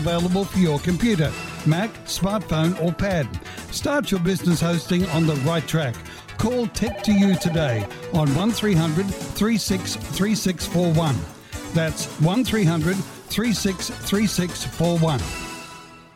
available for your computer, Mac, smartphone or pad. Start your business hosting on the right track. Call Tech2U today on 1300 363641. That's 1300 363641.